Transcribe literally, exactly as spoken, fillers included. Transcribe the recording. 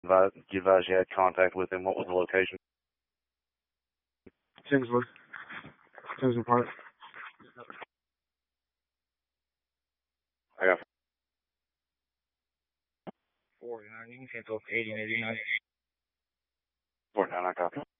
advise, you advise you had contact with him. What was the location? Kingswood. Kingswood Park. I got forty-nine. You can cancel eighty and eighty-nine. forty-nine, I copy.